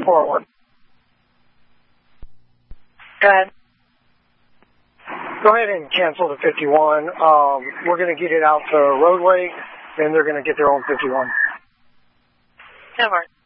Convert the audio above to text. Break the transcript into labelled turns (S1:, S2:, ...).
S1: forward.
S2: Go ahead.
S1: Go ahead and cancel the 51. We're going to get it out to roadway, and they're going to get their own 51.
S2: That works.